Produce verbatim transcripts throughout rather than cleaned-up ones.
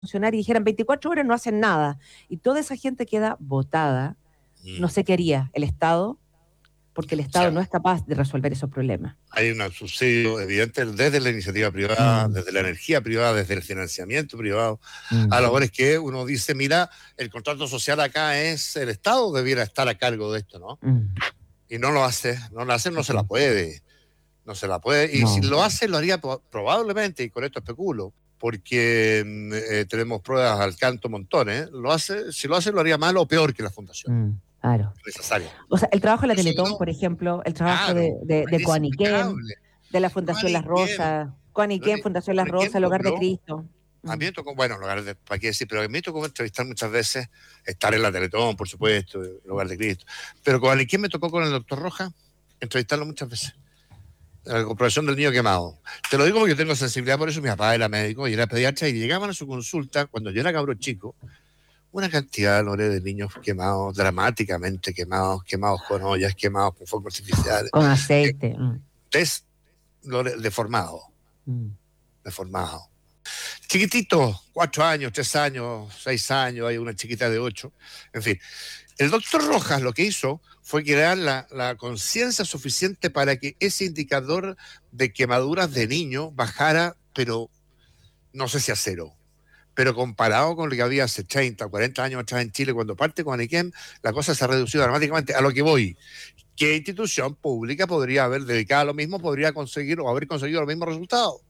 funcionar y dijeran veinticuatro horas no hacen nada. Y toda esa gente queda botada. No sé qué haría el Estado, porque el O Estado sea, no es capaz de resolver esos problemas. hay un subsidio evidente desde la iniciativa privada, Mm. desde la energía privada, desde el financiamiento privado, Mm. a la hora es que uno dice, mira, el contrato social acá es, el Estado debiera estar a cargo de esto, ¿no? Mm. Y no lo hace, no lo hace, no se la puede, no se la puede, y No. si lo hace, lo haría po- probablemente, y con esto especulo, porque mm, eh, tenemos pruebas al canto montones, lo hace, si lo hace, lo haría mal o peor que la fundación, Mm. Claro. necesario. O sea, el trabajo de la Eso Teletón, no, por ejemplo, el trabajo claro, de, de, de es Coaniquem, impecable. de la Fundación Las Coaniquem, Rosas, Coaniquem, Fundación Las Coaniquem Rosas, el Hogar de logró. Cristo. A mí Mm. me tocó, bueno, lugar de, ¿para qué decir? Pero a mí me tocó entrevistar muchas veces, estar en la Teletón, por supuesto, el Hogar de Cristo. Pero con alguien me tocó con el doctor Roja, entrevistarlo muchas veces. La comprobación del niño quemado. Te lo digo porque yo tengo sensibilidad por eso. Mi papá era médico y era pediatra y llegaban a su consulta, cuando yo era cabro chico, una cantidad, Lore, de niños quemados, dramáticamente quemados, quemados con ollas, quemados con fuegos artificiales. Con aceite. Mm. Des, Lore, deformado, Mm. deformado. Chiquitito, cuatro años, tres años, seis años, hay una chiquita de ocho, en fin. El doctor Rojas lo que hizo fue crear la, la conciencia suficiente para que ese indicador de quemaduras de niño bajara, pero no sé si a cero. Pero comparado con lo que había hace treinta, cuarenta años atrás en Chile, cuando parte con Aniquem, la cosa se ha reducido dramáticamente. A lo que voy, ¿qué institución pública podría haber dedicado a lo mismo, podría conseguir o haber conseguido los mismos resultados?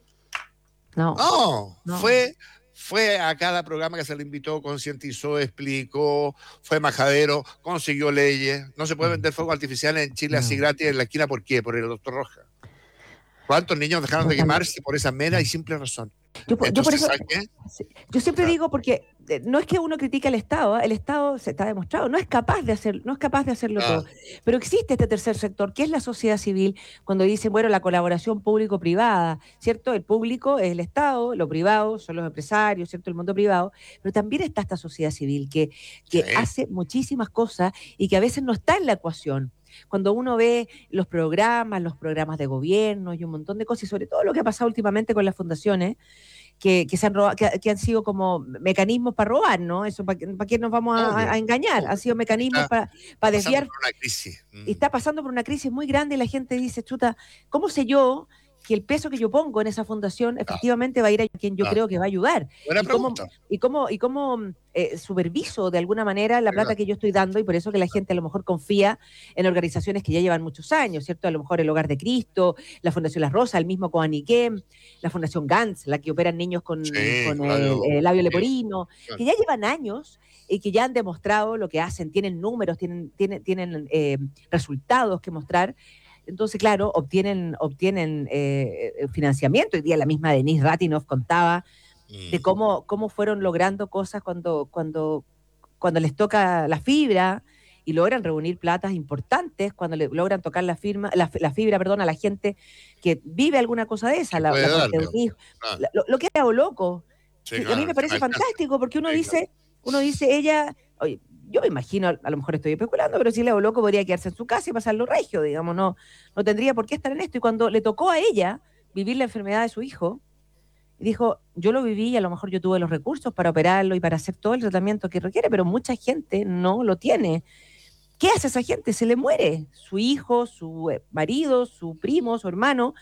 No, No, no. fue, fue a cada programa que se le invitó, concientizó, explicó, fue majadero, consiguió leyes. No se puede vender fuegos artificiales en Chile No. así gratis en la esquina. ¿Por qué? Por el doctor Roja. ¿Cuántos niños dejaron de quemarse por esa mera y simple razón? Yo, yo Entonces, por eso, ¿sabes qué? sí, yo siempre Ah. digo, porque eh, no es que uno critique al Estado, ¿eh? El Estado se está demostrado, no es capaz de hacer, no es capaz de hacerlo Ah. todo. Pero existe este tercer sector, que es la sociedad civil, cuando dicen, bueno, la colaboración público-privada, ¿cierto? El público es el Estado, lo privado son los empresarios, ¿cierto? El mundo privado, pero también está esta sociedad civil que, que Sí. hace muchísimas cosas y que a veces no está en la ecuación. Cuando uno ve los programas, los programas de gobierno y un montón de cosas, y sobre todo lo que ha pasado últimamente con las fundaciones, que, que, se han robado, que, que han sido como mecanismos para robar, ¿no? Eso, ¿para, para qué nos vamos a, Obvio, a engañar? obvio. Han sido mecanismos Está, para, está para pasando desviar. por una crisis. Mm. Y está pasando por una crisis muy grande y la gente dice, chuta, ¿cómo sé yo que el peso que yo pongo en esa fundación efectivamente va a ir a quien yo Ah. creo que va a ayudar? Buena ¿Y cómo, pregunta. y cómo, y cómo eh, superviso de alguna manera la plata que yo estoy dando? Y por eso que la gente a lo mejor confía en organizaciones que ya llevan muchos años, ¿cierto? A lo mejor el Hogar de Cristo, la Fundación Las Rosas, el mismo Coaniquem, la Fundación Gantz, la que operan niños con, Sí, con con el, labio- el labio digo, leporino, claro. que ya llevan años y que ya han demostrado lo que hacen, tienen números, tienen, tienen, tienen eh, resultados que mostrar. Entonces, claro, obtienen, obtienen eh, financiamiento. Hoy día la misma Denise Ratinoff contaba Mm. de cómo, cómo fueron logrando cosas cuando, cuando, cuando les toca la fibra y logran reunir platas importantes, cuando le logran tocar la, firma, la, la fibra perdón, a la gente que vive alguna cosa de esa, ¿Qué la, puede la dar, muerte de un digamos? hijo. Claro. La- Lo, lo que era loco. Sí, Sí, a claro, mí me el tema parece del cáncer. fantástico porque uno Sí, dice, uno dice, ella, oye, yo me imagino, a lo mejor estoy especulando, pero si Leo Loco podría quedarse en su casa y pasarlo regio, digamos, no, no tendría por qué estar en esto. Y cuando le tocó a ella vivir la enfermedad de su hijo, dijo, yo lo viví y a lo mejor yo tuve los recursos para operarlo y para hacer todo el tratamiento que requiere, pero mucha gente no lo tiene. ¿Qué hace esa gente? Se le muere su hijo, su eh, marido, su primo, su hermano,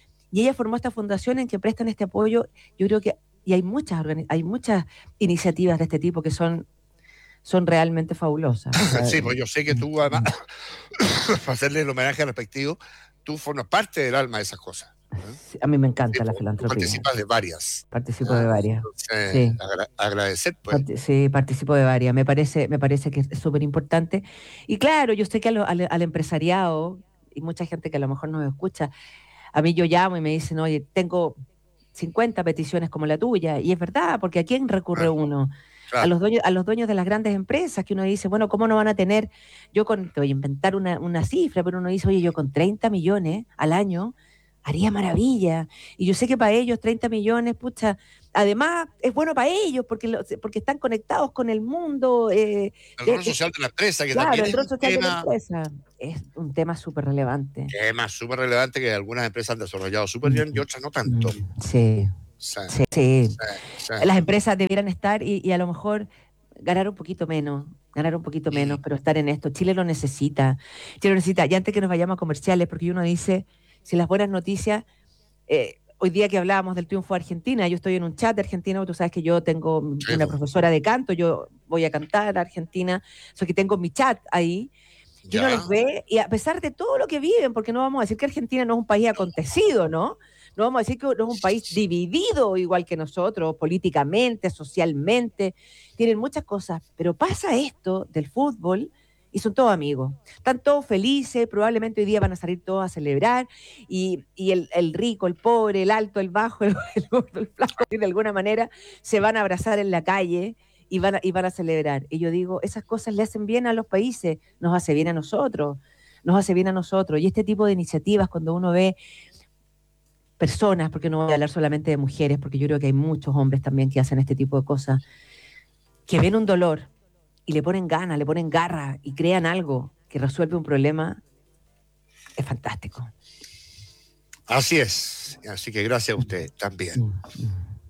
y ella formó esta fundación en que prestan este apoyo. Yo creo que, y hay muchas, organi- hay muchas iniciativas de este tipo que son son realmente fabulosas. O sea, Sí, pues yo sé que tú, además, para hacerle el homenaje respectivo, tú formas parte del alma de esas cosas. ¿eh? a mí me encanta Sí, la pues, tú filantropía. participas de varias. Participo ¿ah? de varias. Entonces, Sí. agra- agradecer, pues. Parti- Sí, participo de varias. Me parece, me parece que es súper importante. Y claro, yo sé que a lo- al, al empresariado, y mucha gente que a lo mejor no me escucha, a mí yo llamo y me dicen, oye, tengo cincuenta peticiones como la tuya. Y es verdad, porque ¿a quién recurre Claro, uno? A claro. los dueños, a los dueños de las grandes empresas, que uno dice, bueno, ¿cómo no van a tener? Yo con, te voy a inventar una, una cifra, pero uno dice, oye, yo con treinta millones al año haría maravilla. Y yo sé que para ellos treinta millones, pucha, además es bueno para ellos porque, lo- porque están conectados con el mundo. Eh, El de- rol de- social de la empresa, que claro, también el es rol un social de la tema, empresa es un tema súper relevante. tema súper relevante que algunas empresas han desarrollado súper bien y otras no tanto. Mm, sí. sí, Sí, sí. sí, sí. Las empresas debieran estar y, y a lo mejor ganar un poquito menos, ganar un poquito Mm, menos, pero estar en esto. Chile lo necesita. Chile lo necesita. Y antes que nos vayamos a comerciales, porque uno dice, si las buenas noticias, eh, hoy día que hablábamos del triunfo de Argentina, yo estoy en un chat de Argentina, tú sabes que yo tengo sí, una po. profesora de canto, yo voy a cantar a Argentina, o sea que tengo mi chat ahí, y uno los Ya, ve, y a pesar de todo lo que viven, porque no vamos a decir que Argentina no es un país acontecido, ¿no? No vamos a decir que no es un país dividido igual que nosotros, políticamente, socialmente, tienen muchas cosas, pero pasa esto del fútbol y son todos amigos. Están todos felices, probablemente hoy día van a salir todos a celebrar, y, y el, el rico, el pobre, el alto, el bajo, el, el gordo, el flaco, de alguna manera se van a abrazar en la calle y van, a, y van a celebrar. Y yo digo, esas cosas le hacen bien a los países, nos hace bien a nosotros, nos hace bien a nosotros. Y este tipo de iniciativas, cuando uno ve personas, porque no voy a hablar solamente de mujeres, porque yo creo que hay muchos hombres también que hacen este tipo de cosas, que ven un dolor y le ponen ganas, le ponen garra y crean algo que resuelve un problema, es fantástico. así es. Así que gracias a usted también. Mm, mm.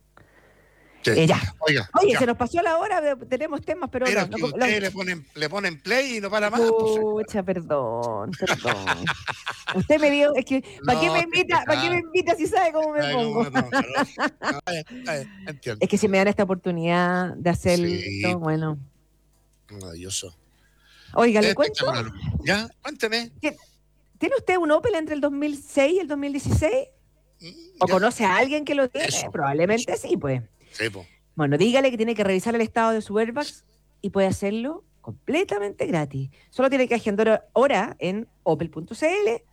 Sí. Eh, ya. Oiga, Oye, se ya. nos pasó la hora, de- tenemos temas, pero Pero no, es no, que los- ustedes le ponen, le ponen play y no para más, pues, señora. pucha, perdón, perdón. Usted me dio, es que, ¿para qué No, me si es que invita? ¿Para qué me sabe, invita si sabe cómo me sabe cómo pongo? me pongo, ¿no? No, está bien, está bien, entiendo. Es que si me dan esta oportunidad de Sí, hacerlo, pues, bueno. maravilloso. Oiga, le cuento, Espectacular. ¿Ya? Cuénteme. ¿tie- ¿tiene usted un Opel entre el dos mil seis y el dos mil dieciséis? Mm, ¿O ya, conoce a alguien que lo tiene? eso, eso. Probablemente sí, pues. Sí, pues. Bueno, dígale que tiene que revisar el estado de su airbags y puede hacerlo completamente gratis. Solo tiene que agendar hora en opel punto cl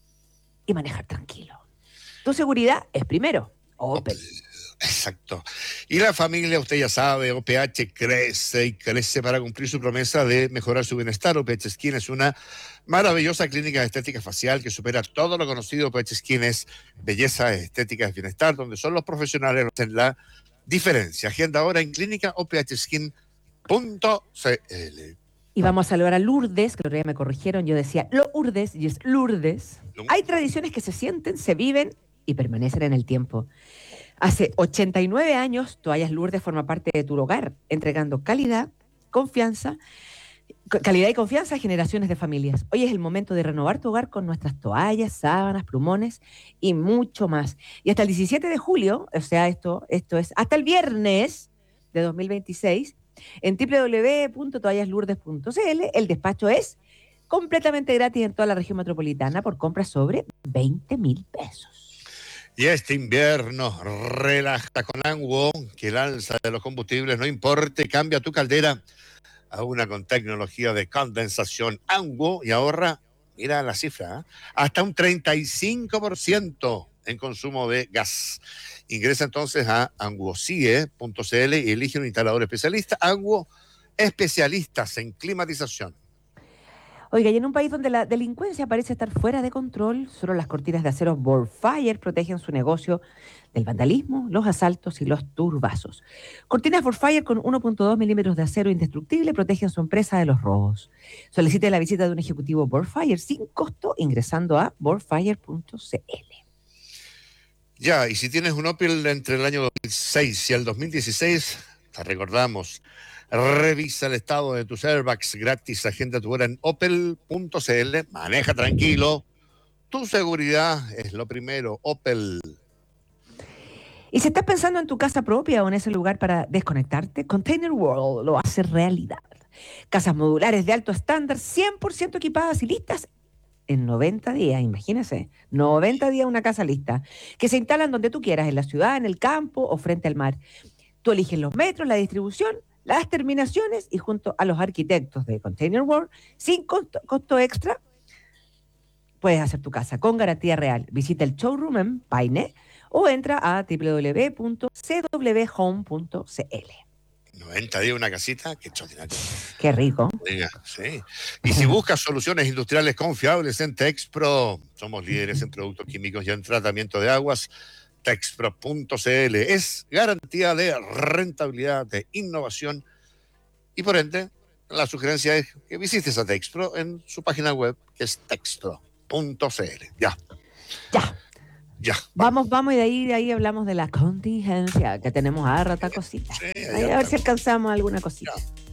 y manejar tranquilo. Tu seguridad es primero. Opel. Opel. Exacto. Y la familia, usted ya sabe, O P H crece y crece para cumplir su promesa de mejorar su bienestar. O P H Skin es una maravillosa clínica de estética facial que supera todo lo conocido. O P H Skin es belleza, estética, es bienestar, donde son los profesionales los que hacen la diferencia. Agenda ahora en clínica o p h skin punto c l. Y vamos a saludar a Lourdes, que el otro día me corrigieron, yo decía Lourdes y es Lourdes. Hay tradiciones que se sienten, se viven y permanecen en el tiempo. Hace ochenta y nueve años, Toallas Lourdes forma parte de tu hogar, entregando calidad, confianza, calidad y confianza a generaciones de familias. Hoy es el momento de renovar tu hogar con nuestras toallas, sábanas, plumones y mucho más. Y hasta el diecisiete de julio, o sea, esto, esto es hasta el viernes de dos mil veintiséis, en doble u doble u doble u punto toallas lourdes punto c l, el despacho es completamente gratis en toda la región metropolitana por compras sobre veinte mil pesos. Y este invierno relaja con Anguo, que el alza de los combustibles no importe, cambia tu caldera a una con tecnología de condensación Anguo y ahorra, mira la cifra, ¿eh? Hasta un treinta y cinco por ciento en consumo de gas. Ingresa entonces a anguocie punto c l y elige un instalador especialista. Anguo, especialistas en climatización. Oiga, y en un país donde la delincuencia parece estar fuera de control, solo las cortinas de acero Borfire protegen su negocio del vandalismo, los asaltos y los turbazos. Cortinas Borfire con uno punto dos milímetros de acero indestructible protegen su empresa de los robos. Solicite la visita de un ejecutivo Borfire sin costo ingresando a borfire punto c l. Ya, y si tienes un Opel entre el año dos mil seis y el dos mil dieciséis, te recordamos, revisa el estado de tus airbags gratis, agenda tu hora en opel punto c l, maneja tranquilo, tu seguridad es lo primero, Opel. Y si estás pensando en tu casa propia o en ese lugar para desconectarte, Container World lo hace realidad. Casas modulares de alto estándar, cien por ciento equipadas y listas en noventa días, imagínese, noventa días una casa lista, que se instalan donde tú quieras, en la ciudad, en el campo o frente al mar. Tú eliges los metros, la distribución, las terminaciones y junto a los arquitectos de Container World, sin costo, costo extra, puedes hacer tu casa con garantía real. Visita el showroom en Paine o entra a doble u doble u doble u punto c w home punto c l. noventa días una casita, qué extraordinario. Qué rico. Oiga, sí. Y si buscas soluciones industriales confiables en Texpro, somos líderes en productos químicos y en tratamiento de aguas. Texpro punto c l es garantía de rentabilidad, de innovación y por ende la sugerencia es que visites a Texpro en su página web que es texpro punto c l. Ya. Ya. Ya. Vamos, vamos, y de ahí, de ahí hablamos de la contingencia, que tenemos harta cosita. Sí, Ahí, a ver si alcanzamos alguna cosita. Ya.